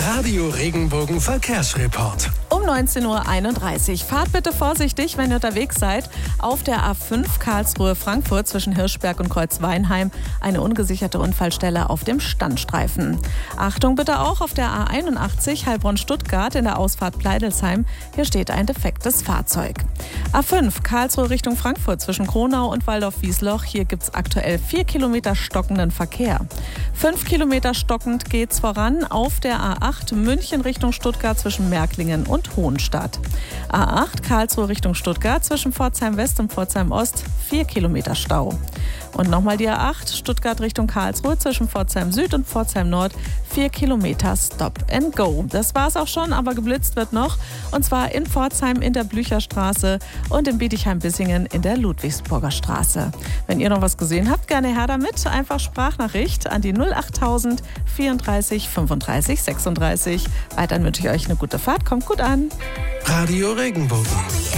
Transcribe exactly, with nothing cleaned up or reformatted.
Radio Regenbogen Verkehrsreport. Um neunzehn Uhr einunddreißig. Fahrt bitte vorsichtig, wenn ihr unterwegs seid. Auf der A fünf Karlsruhe-Frankfurt zwischen Hirschberg und Kreuzweinheim eine ungesicherte Unfallstelle auf dem Standstreifen. Achtung bitte auch auf der A einundachtzig Heilbronn-Stuttgart in der Ausfahrt Pleidelsheim. Hier steht ein defektes Fahrzeug. A fünf Karlsruhe Richtung Frankfurt zwischen Kronau und Waldorf-Wiesloch. Hier gibt es aktuell vier Kilometer stockenden Verkehr. Fünf Kilometer stockend geht's voran auf der A acht München Richtung Stuttgart zwischen Märklingen und Hohenstadt. A acht Karlsruhe Richtung Stuttgart zwischen Pforzheim West und Pforzheim Ost, vier Kilometer Stau. Und nochmal die A acht Stuttgart Richtung Karlsruhe zwischen Pforzheim Süd und Pforzheim Nord, vier Kilometer Stop and Go. Das war's auch schon, aber geblitzt wird noch. Und zwar in Pforzheim in der Blücherstraße und in Bietigheim-Bissingen in der Ludwigsburger Straße. Wenn ihr noch was gesehen habt, gerne her damit. Einfach Sprachnachricht an die null achttausend vierunddreißig fünfunddreißig sechsunddreißig. Weiterhin wünsche ich euch eine gute Fahrt. Kommt gut an. Radio Regenbogen.